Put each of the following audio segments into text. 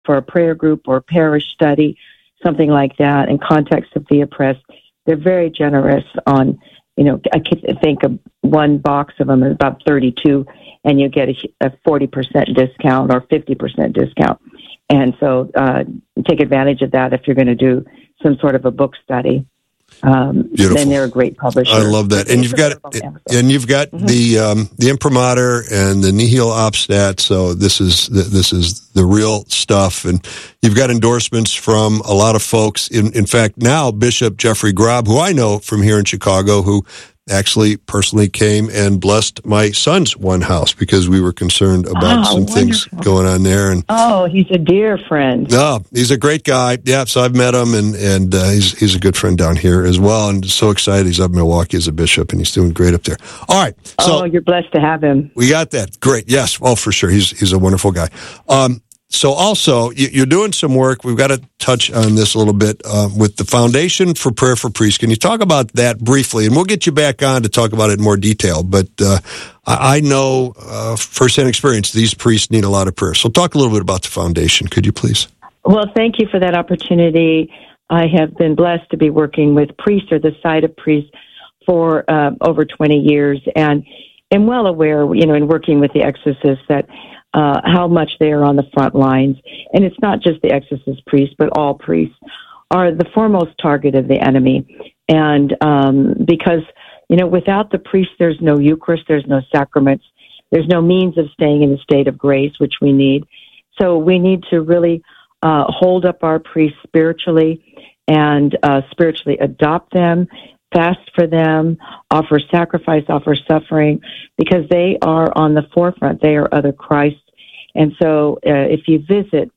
for a prayer group or parish study, something like that, in context of the oppressed. They're very generous on, I think of one box of them is about 32, and you get a 40% discount or 50% discount. And so take advantage of that if you're going to do some sort of a book study. Beautiful. Then they're a great publisher. I love that. And you've got the imprimatur and the nihil obstat. So this is the real stuff. And you've got endorsements from a lot of folks. In fact, now Bishop Jeffrey Grob, who I know from here in Chicago, who actually personally came and blessed my son's one house because we were concerned about some things going on there. And he's a dear friend. No, he's a great guy. Yeah, so I've met him, and he's a good friend down here as well. And so excited he's up in Milwaukee as a bishop, and he's doing great up there. All right. So you're blessed to have him. We got that. Great. Yes. Oh, for sure. He's a wonderful guy. So also, you're doing some work. We've got to touch on this a little bit with the Foundation for Prayer for Priests. Can you talk about that briefly? And we'll get you back on to talk about it in more detail. But I know firsthand experience, these priests need a lot of prayer. So talk a little bit about the Foundation, could you please? Well, thank you for that opportunity. I have been blessed to be working with priests or the side of priests for over 20 years. And am well aware, in working with the exorcists that how much they are on the front lines. And it's not just the exorcist priests, but all priests are the foremost target of the enemy. And because, without the priest, there's no Eucharist, there's no sacraments, there's no means of staying in a state of grace, which we need. So we need to really hold up our priests spiritually and spiritually adopt them, fast for them, offer sacrifice, offer suffering, because they are on the forefront. They are other Christ. And so if you visit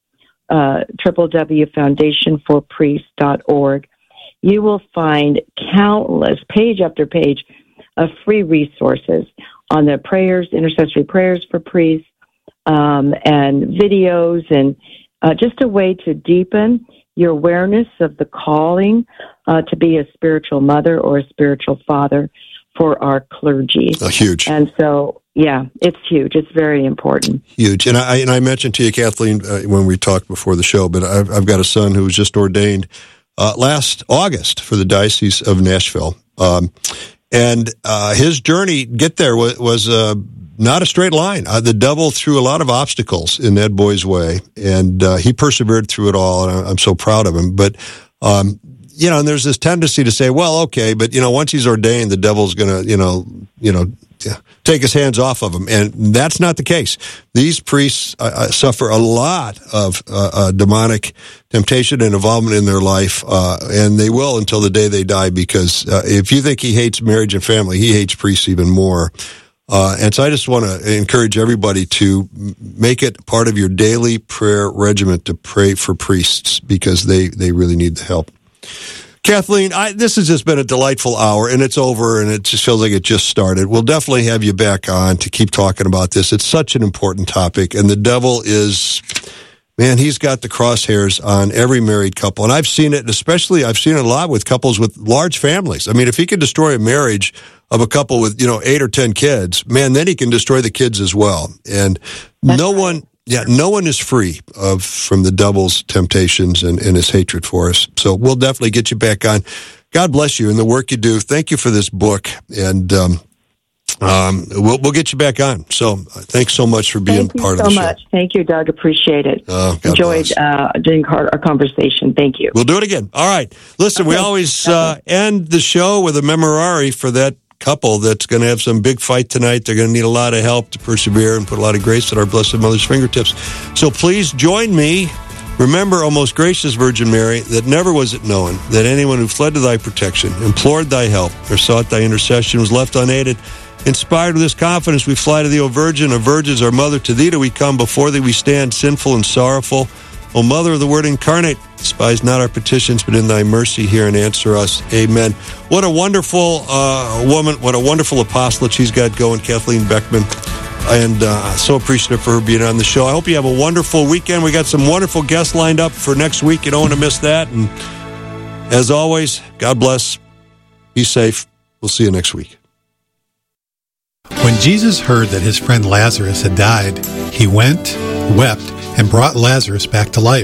www.foundationforpriests.org, you will find countless, page after page, of free resources on the prayers, intercessory prayers for priests, and videos, and just a way to deepen your awareness of the calling to be a spiritual mother or a spiritual father for our clergy. Huge. And so, yeah, it's huge. It's very important. Huge. And I mentioned to you, Kathleen, when we talked before the show, but I've got a son who was just ordained last August for the Diocese of Nashville. And his journey get there was not a straight line. The devil threw a lot of obstacles in that boy's way, and he persevered through it all, and I'm so proud of him. But, and there's this tendency to say, well, okay, but, once he's ordained, the devil's going to, take his hands off of him. And that's not the case. These priests suffer a lot of demonic temptation and involvement in their life, and they will until the day they die, because if you think he hates marriage and family, he hates priests even more. And so I just want to encourage everybody to make it part of your daily prayer regimen to pray for priests, because they really need the help. Kathleen, this has just been a delightful hour, and it's over, and it just feels like it just started. We'll definitely have you back on to keep talking about this. It's such an important topic, and the devil is, man, he's got the crosshairs on every married couple. And I've seen it, especially I've seen it a lot with couples with large families. I mean, if he could destroy a marriage of a couple with, 8 or 10 kids, man, then he can destroy the kids as well. And no one is free from the devil's temptations and his hatred for us. So we'll definitely get you back on. God bless you and the work you do. Thank you for this book, and we'll get you back on. So thanks so much for being part of the show. Thank you so much. Thank you, Doug. Appreciate it. Enjoyed doing our conversation. Thank you. We'll do it again. All right. Listen, we always end the show with a memorare for that couple that's going to have some big fight tonight. They're going to need a lot of help to persevere and put a lot of grace at our Blessed Mother's fingertips. So please join me. Remember, O most gracious Virgin Mary, that never was it known that anyone who fled to thy protection, implored thy help, or sought thy intercession was left unaided. Inspired with this confidence, we fly to thee, O Virgin. O Virgins, our Mother, to thee do we come. Before thee we stand, sinful and sorrowful. O Mother of the Word incarnate, despise not our petitions, but in thy mercy hear and answer us. Amen. What a wonderful woman, what a wonderful apostolate she's got going, Kathleen Beckman. And so appreciative for her being on the show. I hope you have a wonderful weekend. We got some wonderful guests lined up for next week. You don't want to miss that. And as always, God bless. Be safe. We'll see you next week. When Jesus heard that his friend Lazarus had died, he went, wept, and brought Lazarus back to life.